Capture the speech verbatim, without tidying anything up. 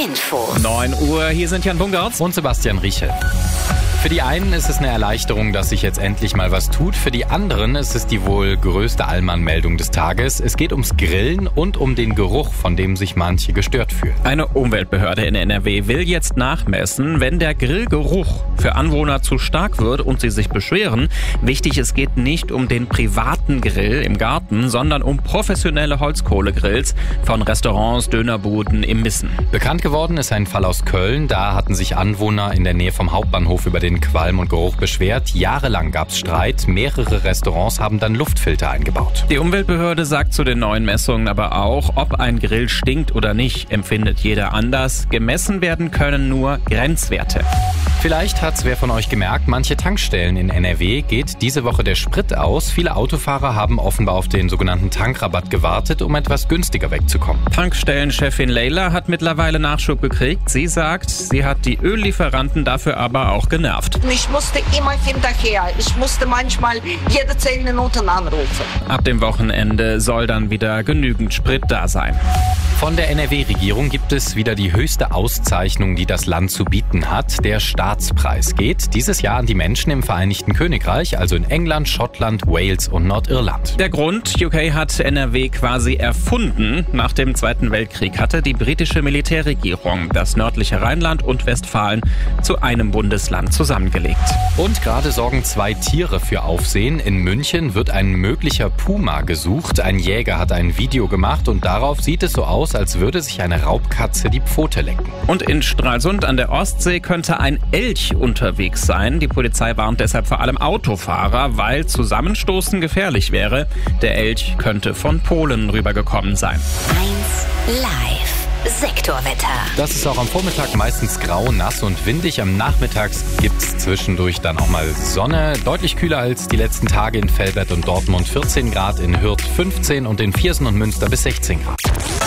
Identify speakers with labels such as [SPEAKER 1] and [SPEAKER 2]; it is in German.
[SPEAKER 1] Info.
[SPEAKER 2] neun Uhr, hier sind Jan Bungartz und Sebastian Riechel. Für die einen ist es eine Erleichterung, dass sich jetzt endlich mal was tut. Für die anderen ist es die wohl größte Allmann-Meldung des Tages. Es geht ums Grillen und um den Geruch, von dem sich manche gestört fühlen. Eine Umweltbehörde in N R W will jetzt nachmessen, wenn der Grillgeruch für Anwohner zu stark wird und sie sich beschweren. Wichtig, es geht nicht um den privaten Grill im Garten, sondern um professionelle Holzkohlegrills von Restaurants, Dönerbuden, Imbissen. Bekannt geworden ist ein Fall aus Köln. Da hatten sich Anwohner in der Nähe vom Hauptbahnhof über den Qualm und Geruch beschwert. Jahrelang gab es Streit. Mehrere Restaurants haben dann Luftfilter eingebaut. Die Umweltbehörde sagt zu den neuen Messungen aber auch, ob ein Grill stinkt oder nicht, empfindet jeder anders. Gemessen werden können nur Grenzwerte. Vielleicht hat's wer von euch gemerkt, manche Tankstellen in N R W geht diese Woche der Sprit aus. Viele Autofahrer haben offenbar auf den sogenannten Tankrabatt gewartet, um etwas günstiger wegzukommen. Tankstellenchefin Leila hat mittlerweile Nachschub gekriegt. Sie sagt, sie hat die Öllieferanten dafür aber auch genervt.
[SPEAKER 3] Ich musste immer hinterher. Ich musste manchmal jede zehn Minuten anrufen.
[SPEAKER 2] Ab dem Wochenende soll dann wieder genügend Sprit da sein. Von der N R W-Regierung gibt es wieder die höchste Auszeichnung, die das Land zu bieten hat. Der Staatspreis geht dieses Jahr an die Menschen im Vereinigten Königreich, also in England, Schottland, Wales und Nordirland. Der Grund, U K hat N R W quasi erfunden. Nach dem Zweiten Weltkrieg hatte die britische Militärregierung das nördliche Rheinland und Westfalen zu einem Bundesland zusammengelegt. Und gerade sorgen zwei Tiere für Aufsehen. In München wird ein möglicher Puma gesucht. Ein Jäger hat ein Video gemacht und darauf sieht es so aus, als würde sich eine Raubkatze die Pfote lecken. Und in Stralsund an der Ostsee könnte ein Elch unterwegs sein. Die Polizei warnt deshalb vor allem Autofahrer, weil Zusammenstoßen gefährlich wäre. Der Elch könnte von Polen rübergekommen sein.
[SPEAKER 1] eins Live. Sektorwetter.
[SPEAKER 2] Das ist auch am Vormittag meistens grau, nass und windig. Am Nachmittag gibt's zwischendurch dann auch mal Sonne. Deutlich kühler als die letzten Tage in Velbert und Dortmund. vierzehn Grad, in Hürth fünfzehn und in Viersen und Münster bis sechzehn Grad.